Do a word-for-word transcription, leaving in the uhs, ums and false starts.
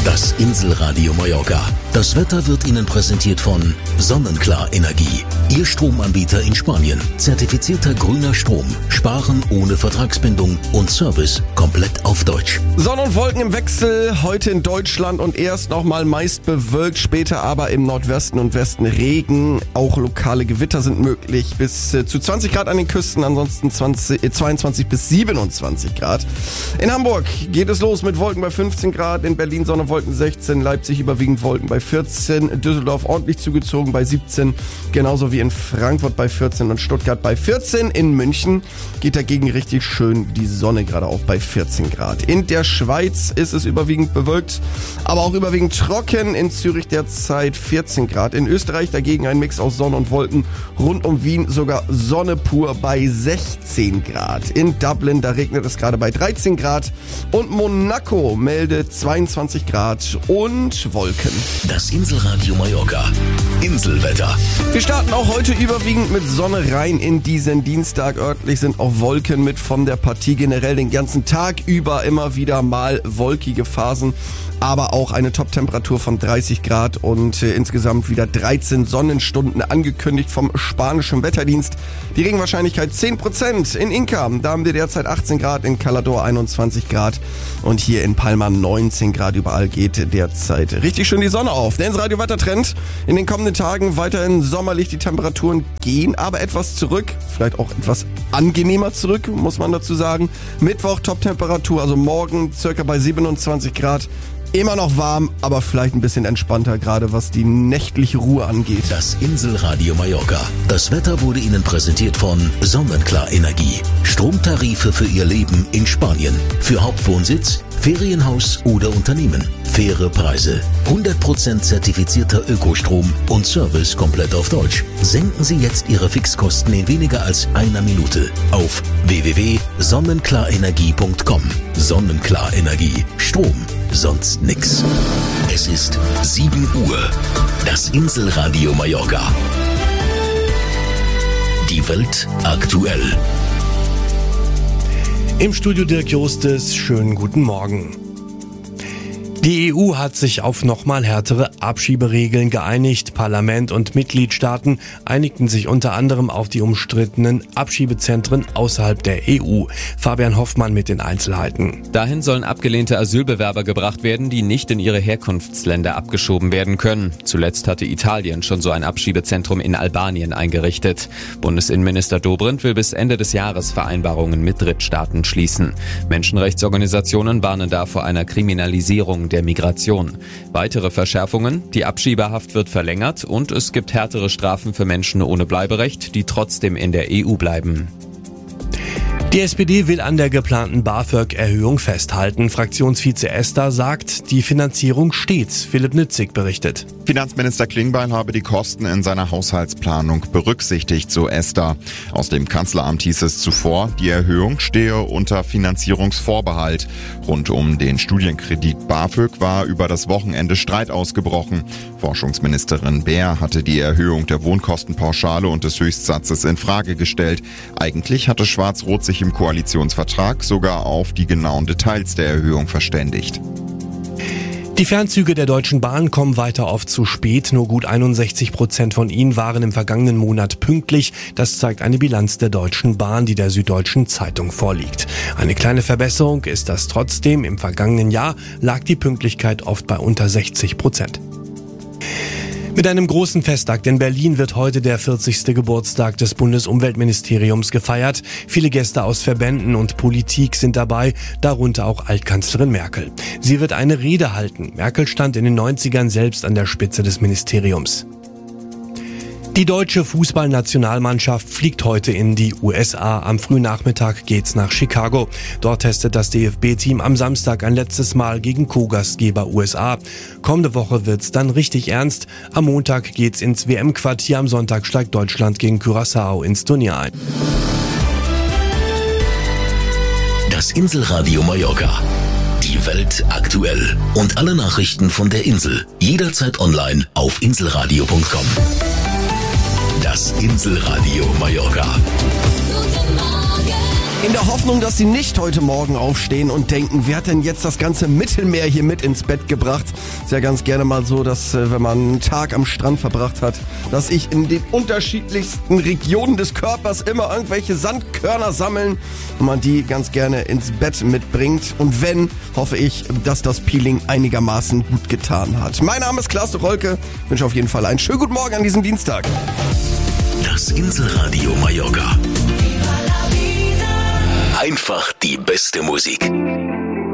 Das Inselradio Mallorca. Das Wetter wird Ihnen präsentiert von Sonnenklar Energie. Ihr Stromanbieter in Spanien. Zertifizierter grüner Strom. Sparen ohne Vertragsbindung und Service komplett auf Deutsch. Sonne und Wolken im Wechsel. Heute in Deutschland und erst nochmal meist bewölkt. Später aber im Nordwesten und Westen Regen. Auch lokale Gewitter sind möglich. Bis äh, zu zwanzig Grad an den Küsten. Ansonsten zwanzig, äh, zweiundzwanzig bis siebenundzwanzig Grad. In Hamburg geht es los mit Wolken bei fünfzehn Grad. In Berlin Sonne, Wolken sechzehn. Leipzig überwiegend Wolken bei vierzehn. Düsseldorf ordentlich zugezogen bei siebzehn. Genauso wie in Frankfurt bei vierzehn und Stuttgart bei vierzehn. In München geht dagegen richtig schön die Sonne gerade auf bei vierzehn Grad. In der Schweiz ist es überwiegend bewölkt, aber auch überwiegend trocken. In Zürich derzeit vierzehn Grad. In Österreich dagegen ein Mix aus Sonne und Wolken. Rund um Wien sogar Sonne pur bei sechzehn Grad. In Dublin, da regnet es gerade bei dreizehn Grad. Und Monaco meldet zweiundzwanzig Grad und Wolken. Das Inselradio Mallorca. Inselwetter. Wir starten auch heute überwiegend mit Sonne rein in diesen Dienstag. Örtlich sind auch Wolken mit von der Partie. Generell den ganzen Tag über immer wieder mal wolkige Phasen. Aber auch eine Top-Temperatur von dreißig Grad und äh, insgesamt wieder dreizehn Sonnenstunden angekündigt vom spanischen Wetterdienst. Die Regenwahrscheinlichkeit zehn Prozent. In Inca, da haben wir derzeit achtzehn Grad, in Calador einundzwanzig Grad und hier in Palma neunzehn Grad. Überall geht derzeit richtig schön die Sonne auf. Der Insel-Radio Wettertrend. In den kommenden Tagen weiterhin sommerlich. Die Temperaturen gehen aber etwas zurück. Vielleicht auch etwas angenehmer zurück, muss man dazu sagen. Mittwoch Top-Temperatur, also morgen circa bei siebenundzwanzig Grad. Immer noch warm, aber vielleicht ein bisschen entspannter, gerade was die nächtliche Ruhe angeht. Das Inselradio Mallorca. Das Wetter wurde Ihnen präsentiert von Sonnenklar Energie. Stromtarife für Ihr Leben in Spanien. Für Hauptwohnsitz, Ferienhaus oder Unternehmen. Faire Preise. hundert Prozent zertifizierter Ökostrom und Service komplett auf Deutsch. Senken Sie jetzt Ihre Fixkosten in weniger als einer Minute auf w w w punkt sonnenklarenergie punkt com. Sonnenklar Energie. Strom. Sonst nix. Es ist sieben Uhr. Das Inselradio Mallorca. Die Welt aktuell. Im Studio Dirk Jostes, schönen guten Morgen. Die E U hat sich auf nochmal härtere Abschieberegeln geeinigt. Parlament und Mitgliedstaaten einigten sich unter anderem auf die umstrittenen Abschiebezentren außerhalb der E U. Fabian Hoffmann mit den Einzelheiten. Dahin sollen abgelehnte Asylbewerber gebracht werden, die nicht in ihre Herkunftsländer abgeschoben werden können. Zuletzt hatte Italien schon so ein Abschiebezentrum in Albanien eingerichtet. Bundesinnenminister Dobrindt will bis Ende des Jahres Vereinbarungen mit Drittstaaten schließen. Menschenrechtsorganisationen warnen da vor einer Kriminalisierung der Migration. Weitere Verschärfungen: Die Abschiebehaft wird verlängert und es gibt härtere Strafen für Menschen ohne Bleiberecht, die trotzdem in der E U bleiben. Die S P D will an der geplanten BAföG-Erhöhung festhalten. Fraktionsvize Esther sagt, die Finanzierung steht. Philipp Nützig berichtet. Finanzminister Klingbeil habe die Kosten in seiner Haushaltsplanung berücksichtigt, so Esther. Aus dem Kanzleramt hieß es zuvor, die Erhöhung stehe unter Finanzierungsvorbehalt. Rund um den Studienkredit BAföG war über das Wochenende Streit ausgebrochen. Forschungsministerin Beer hatte die Erhöhung der Wohnkostenpauschale und des Höchstsatzes in Frage gestellt. Eigentlich hatte Schwarz-Rot sich im Koalitionsvertrag sogar auf die genauen Details der Erhöhung verständigt. Die Fernzüge der Deutschen Bahn kommen weiter oft zu spät. Nur gut einundsechzig Prozent von ihnen waren im vergangenen Monat pünktlich. Das zeigt eine Bilanz der Deutschen Bahn, die der Süddeutschen Zeitung vorliegt. Eine kleine Verbesserung ist das trotzdem. Im vergangenen Jahr lag die Pünktlichkeit oft bei unter sechzig Prozent. Mit einem großen Festakt in Berlin wird heute der vierzigste Geburtstag des Bundesumweltministeriums gefeiert. Viele Gäste aus Verbänden und Politik sind dabei, darunter auch Altkanzlerin Merkel. Sie wird eine Rede halten. Merkel stand in den neunzigern selbst an der Spitze des Ministeriums. Die deutsche Fußballnationalmannschaft fliegt heute in die U S A. Am frühen Nachmittag geht's nach Chicago. Dort testet das D F B-Team am Samstag ein letztes Mal gegen Co-Gastgeber U S A. Kommende Woche wird's dann richtig ernst. Am Montag geht's ins W M-Quartier. Am Sonntag steigt Deutschland gegen Curaçao ins Turnier ein. Das Inselradio Mallorca. Die Welt aktuell. Und alle Nachrichten von der Insel. Jederzeit online auf inselradio punkt com. Das Inselradio Mallorca. In der Hoffnung, dass Sie nicht heute Morgen aufstehen und denken, wer hat denn jetzt das ganze Mittelmeer hier mit ins Bett gebracht? Ist ja ganz gerne mal so, dass wenn man einen Tag am Strand verbracht hat, dass sich in den unterschiedlichsten Regionen des Körpers immer irgendwelche Sandkörner sammeln und man die ganz gerne ins Bett mitbringt. Und wenn, hoffe ich, dass das Peeling einigermaßen gut getan hat. Mein Name ist Klaas Rolke. Ich wünsche auf jeden Fall einen schönen guten Morgen an diesem Dienstag. Das Inselradio Mallorca. Einfach die beste Musik.